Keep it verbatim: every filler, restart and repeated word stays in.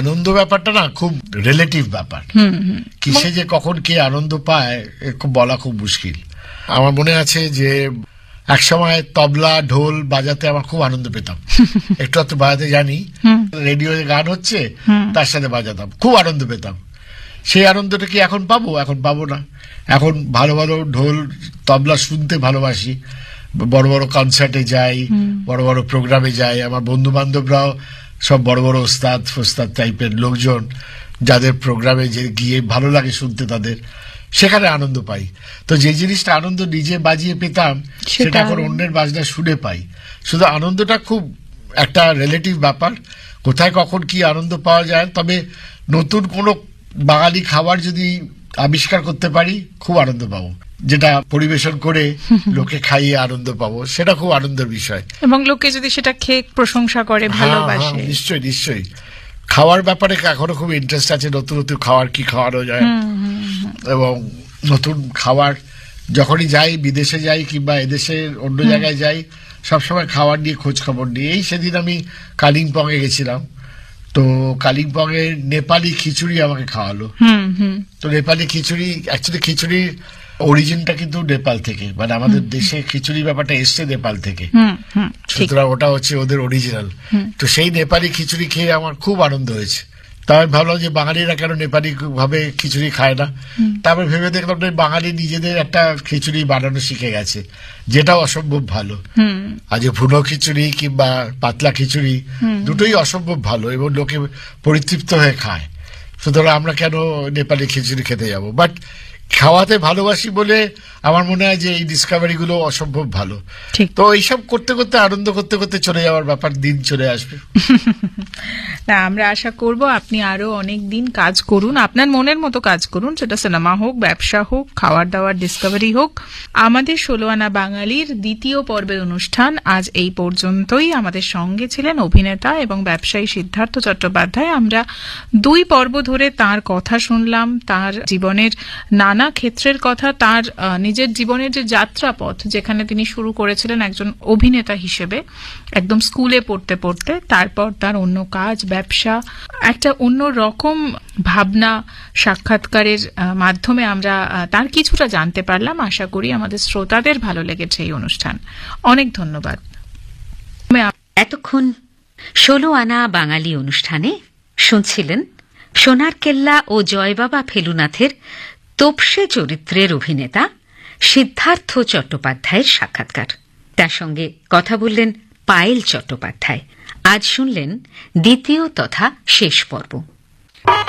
আনন্দ ব্যাপারটা না খুব রিলেটিভ ব্যাপার, কিসে যে কখন কে আনন্দ পায় খুব বলা খুব মুশকিল। আমার মনে আছে যে এক সময় তবলা ঢোল বাজাতে আমার খুব আনন্দ পেতাম, একটু একটু বাজাতে জানি, রেডিও গান হচ্ছে তার সাথে বাজাতাম, খুব আনন্দ পেতাম। সেই আনন্দটা কি এখন পাবো? এখন পাবো না। এখন ভালো ভালো ঢোল তবলা শুনতে ভালোবাসি, বড় বড় কনসার্টে যাই, বড় বড় প্রোগ্রামে যাই, আমার বন্ধু বান্ধবরাও সব বড় বড় ওস্তাদ ফোস্তাদ টাইপের লোকজন, যাদের প্রোগ্রামে যে গিয়ে ভালো লাগে শুনতে, তাদের সেখানে আনন্দ পাই। তো যে জিনিসটা আনন্দ নিজে বাজিয়ে পেতাম সেটা এখন অন্যের বাজনা শুনে পাই। শুধু আনন্দটা খুব একটা রিলেটিভ ব্যাপার, কোথায় কখন কি আনন্দ পাওয়া যায়। তবে নতুন কোনো বাঙালি খাবার যদি আবিষ্কার করতে পারি খুব আনন্দ পাবো, যেটা পরিবেশন করে লোকে খাইয়ে আনন্দ পাবো, সেটা খুব আনন্দের বিষয়। এবং লোকে যদি সেটা খেয়ে প্রশংসা করে, ভালোবাসে। নিশ্চয়ই নিশ্চয়ই খাওয়ার ব্যাপারে এখনো খুব ইন্টারেস্ট আছে, নতুন নতুন খাবার কি খাওয়ানো যায়, এবং নতুন খাবার যখনই যাই, বিদেশে যাই কিংবা এদেশে অন্য জায়গায় যাই, সবসময় খাবার নিয়ে খোঁজ খবর নিয়ে। এই সেদিন আমি কালিম্পং এ গেছিলাম, তো কালিম্পং এ নেপালি খিচুড়ি আমাকে খাওয়ালো। তো নেপালি খিচুড়ি, অ্যাকচুয়ালি খিচুড়ির অরিজিনটা কিন্তু নেপাল থেকে, মানে আমাদের দেশে খিচুড়ি ব্যাপারটা এসছে নেপাল থেকে, সুতরাং ওটা হচ্ছে ওদের অরিজিনাল। তো সেই নেপালি খিচুড়ি খেয়ে আমার খুব আনন্দ হয়েছে। তা আমি ভাবলাম যে বাঙালিরা কেন নেপালি ভাবে খিচুড়ি খায় না। তারপর ভেবে দেখলাম বাঙালি নিজেদের একটা খিচুড়ি বানানো শিখে গেছে, যেটাও অসম্ভব ভালো। আজ ভুনো খিচুড়ি কিংবা পাতলা খিচুড়ি দুটোই অসম্ভব ভালো এবং লোকে পরিতৃপ্ত হয়ে খায়। সুতরাং আমরা কেন নেপালি খিচুড়ি খেতে যাব? বাট খাওয়াতে ভালোবাসি বলে আমার মনে হয় যে এই ডিসকভারি গুলো অসম্ভব ভালো। তো এইসব করতে করতে আনন্দ করতে করতে চলে যাওয়ার ব্যাপার, দিন চলে আসবে। না, আমরা আশা করব আপনি আরো অনেক দিন কাজ করুন, আপনার মনের মতো কাজ করুন, সেটা সিনেমা হোক, ব্যবসা হোক, খাওয়ার দাওয়ার ডিসকভারি হোক। আমাদের ষোলো আনা বাঙালির দ্বিতীয় পর্বের অনুষ্ঠান আজ এই পর্যন্তই। আমাদের সঙ্গে ছিলেন অভিনেতা এবং ব্যবসায়ী সিদ্ধার্থ চট্টোপাধ্যায়। আমরা দুই পর্ব ধরে তার কথা শুনলাম, তার জীবনের নানা ক্ষেত্রের কথা, তার নিজের জীবনের যে যাত্রাপথ, যেখানে তিনি শুরু করেছিলেন একজন অভিনেতা হিসেবে একদম স্কুলে পড়তে পড়তে, তারপর তার অন্য কাজ, ব্যবসা, একটা অন্য রকম ভাবনা সাক্ষাৎকারের মাধ্যমে আমরা তার কিছুটা জানতে পারলাম। আশা করি আমাদের শ্রোতাদের ভালো লেগেছে এই অনুষ্ঠান। অনেক ধন্যবাদ। এতক্ষণ ষোলো আনা বাঙালি অনুষ্ঠানে শুনছিলেন সোনার কেল্লা ও জয়বাবা ফেলুনাথের তোপসে চরিত্রের অভিনেতা সিদ্ধার্থ চট্টোপাধ্যায়ের সাক্ষাৎকার। তার সঙ্গে কথা বললেন পায়েল চট্টোপাধ্যায়। আজ শুনলেন দ্বিতীয় তথা শেষ পর্ব।